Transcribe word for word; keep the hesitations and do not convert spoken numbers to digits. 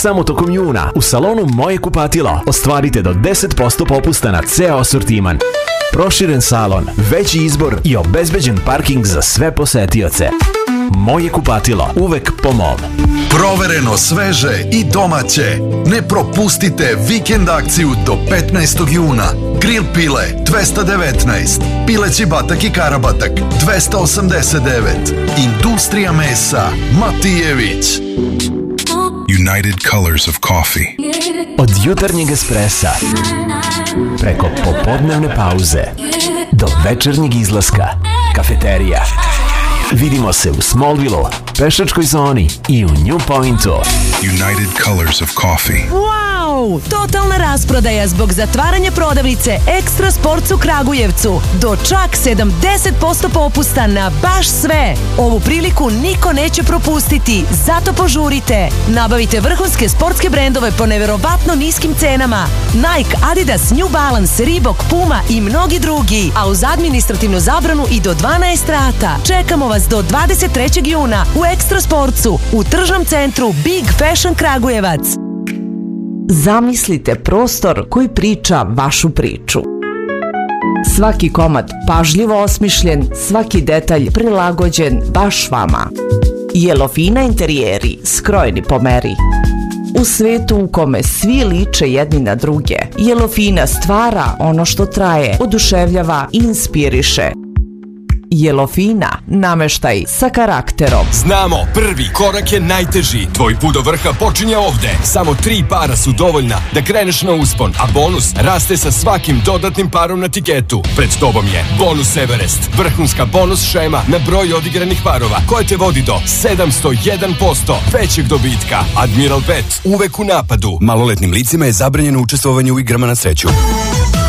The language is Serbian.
Samo tokom juna u salonu Moje kupatilo ostvarite do deset posto popusta na ceo asortiman. Proširen salon, veći izbor i obezbeđen parking za sve posetioce. Moje kupatilo, uvek po mom. Provereno, sveže i domaće. Ne propustite vikend akciju do petnaestog juna. Grill pile dvesta devetnaest, pileći batak i karabatak dvesta osamdeset devet. Industrija mesa Matijević. United Colors of Coffee. Od jutarnjeg espresa preko popodnevne pauze do večernjeg izlaska, kafeterija. Vidimo se u Smallville, pešačkoj zoni i u New Pointu. United Colors of Coffee. Wow! Totalna rasprodaja zbog zatvaranja prodavnice Ekstra Sports u Kragujevcu. Do čak sedamdeset posto popusta na baš sve. Ovu priliku niko neće propustiti, zato požurite. Nabavite vrhunske sportske brendove po neverovatno niskim cenama. Nike, Adidas, New Balance, Reebok, Puma i mnogi drugi. A uz administrativnu zabranu i do dvanaest rata. Čekamo vas do dvadeset trećeg juna u Ekstra Sportsu u tržnom centru Big Fashion Kragujevac. Zamislite prostor koji priča vašu priču. Svaki komad pažljivo osmišljen, svaki detalj prilagođen baš vama. Jelofina interijeri, skrojeni po meri. U svetu u kome svi liče jedni na druge, Jelofina stvara ono što traje, oduševljava i inspiriše. Jelofina, nameštaj sa karakterom. Znamo, prvi korak je najteži. Tvoj put do vrha počinje ovde. Samo tri para su dovoljna da kreneš na uspon, a bonus raste sa svakim dodatnim parom na tiketu. Pred tobom je Bonus Everest, vrhunska bonus šema na broj odigranih parova, koja te vodi do sedamsto jedan posto većeg dobitka. Admiral Bet, uvek u napadu. Maloletnim licima je zabranjeno učestvovanje u igrama na sreću.